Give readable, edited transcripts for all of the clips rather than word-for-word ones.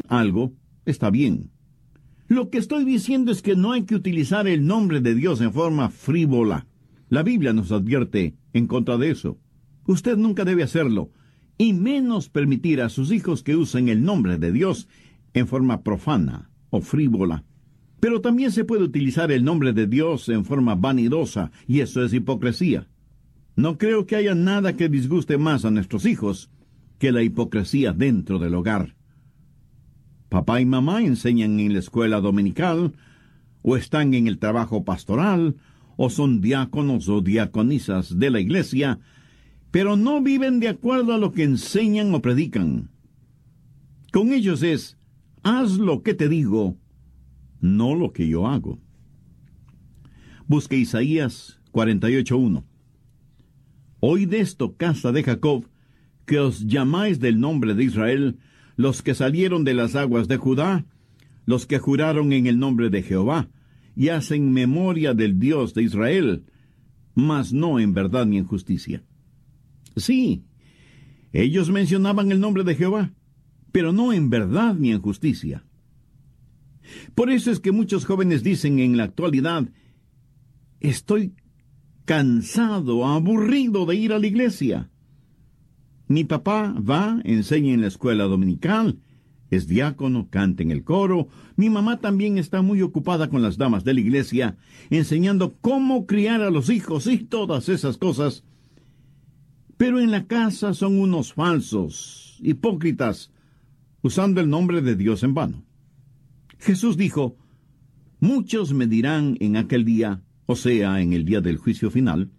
algo, está bien. Lo que estoy diciendo es que no hay que utilizar el nombre de Dios en forma frívola. La Biblia nos advierte en contra de eso. Usted nunca debe hacerlo, y menos permitir a sus hijos que usen el nombre de Dios en forma profana o frívola. Pero también se puede utilizar el nombre de Dios en forma vanidosa, y eso es hipocresía. No creo que haya nada que disguste más a nuestros hijos que la hipocresía dentro del hogar. Papá y mamá enseñan en la escuela dominical, o están en el trabajo pastoral, o son diáconos o diaconisas de la iglesia, pero no viven de acuerdo a lo que enseñan o predican. Con ellos es, haz lo que te digo, no lo que yo hago. Busque Isaías 48:1. Oíd esto, casa de Jacob, que os llamáis del nombre de Israel, los que salieron de las aguas de Judá, los que juraron en el nombre de Jehová, y hacen memoria del Dios de Israel, mas no en verdad ni en justicia. Sí, ellos mencionaban el nombre de Jehová, pero no en verdad ni en justicia. Por eso es que muchos jóvenes dicen en la actualidad, estoy cansado, aburrido de ir a la iglesia. Mi papá va, enseña en la escuela dominical, es diácono, canta en el coro. Mi mamá también está muy ocupada con las damas de la iglesia, enseñando cómo criar a los hijos y todas esas cosas. Pero en la casa son unos falsos, hipócritas, usando el nombre de Dios en vano. Jesús dijo, muchos me dirán en aquel día, o sea, en el día del juicio final,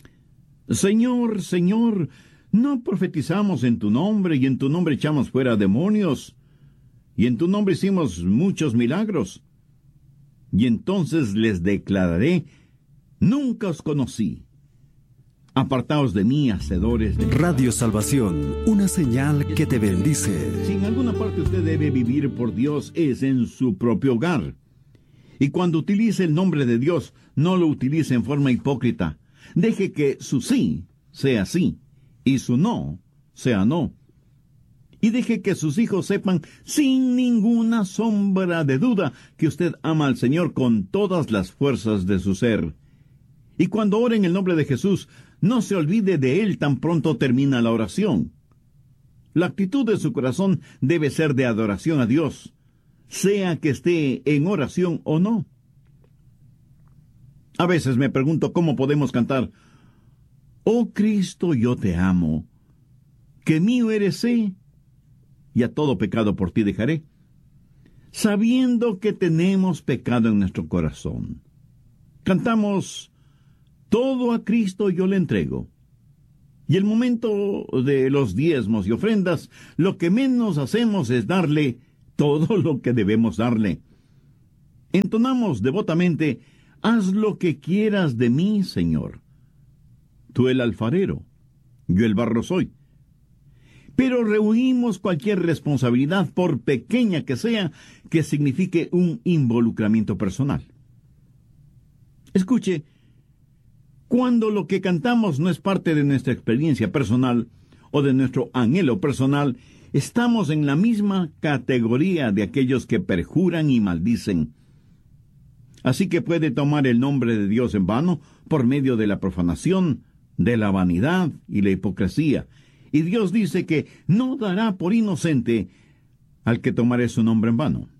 Señor, Señor, ¿no profetizamos en tu nombre, y en tu nombre echamos fuera demonios, y en tu nombre hicimos muchos milagros? Y entonces les declararé, nunca os conocí. Apartaos de mí, hacedores de... Radio Salvación, una señal que te bendice. Si en alguna parte usted debe vivir por Dios, es en su propio hogar. Y cuando utilice el nombre de Dios, no lo utilice en forma hipócrita. Deje que su sí sea sí, y su no sea no. Y deje que sus hijos sepan, sin ninguna sombra de duda, que usted ama al Señor con todas las fuerzas de su ser. Y cuando ore en el nombre de Jesús, no se olvide de Él tan pronto termina la oración. La actitud de su corazón debe ser de adoración a Dios, sea que esté en oración o no. A veces me pregunto cómo podemos cantar, Oh Cristo, yo te amo, que mío eres, y a todo pecado por ti dejaré, sabiendo que tenemos pecado en nuestro corazón. Cantamos, todo a Cristo yo le entrego. Y el momento de los diezmos y ofrendas, lo que menos hacemos es darle todo lo que debemos darle. Entonamos devotamente, haz lo que quieras de mí, Señor. Tú el alfarero, yo el barro soy. Pero rehuimos cualquier responsabilidad, por pequeña que sea, que signifique un involucramiento personal. Escuche, cuando lo que cantamos no es parte de nuestra experiencia personal o de nuestro anhelo personal, estamos en la misma categoría de aquellos que perjuran y maldicen. Así que puede tomar el nombre de Dios en vano por medio de la profanación, de la vanidad y la hipocresía. Y Dios dice que no dará por inocente al que tomare su nombre en vano.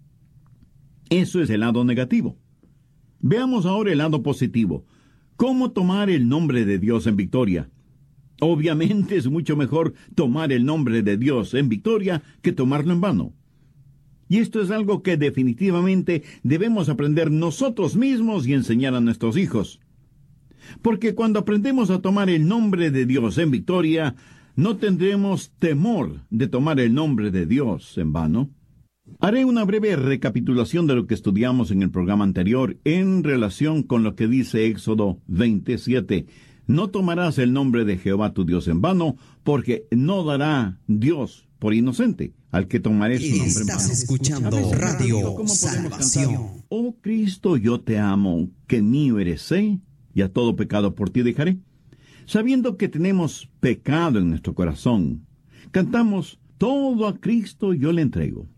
Eso es el lado negativo. Veamos ahora el lado positivo. ¿Cómo tomar el nombre de Dios en victoria? Obviamente es mucho mejor tomar el nombre de Dios en victoria que tomarlo en vano. Y esto es algo que definitivamente debemos aprender nosotros mismos y enseñar a nuestros hijos. Porque cuando aprendemos a tomar el nombre de Dios en victoria, no tendremos temor de tomar el nombre de Dios en vano. Haré una breve recapitulación de lo que estudiamos en el programa anterior en relación con lo que dice Éxodo 27. No tomarás el nombre de Jehová tu Dios en vano, porque no dará Dios por inocente al que tomaré su nombre en vano. Estás escuchando Radio Salvación. Oh Cristo, yo te amo, que mío eres, y a todo pecado por ti dejaré. Sabiendo que tenemos pecado en nuestro corazón, cantamos, todo a Cristo yo le entrego.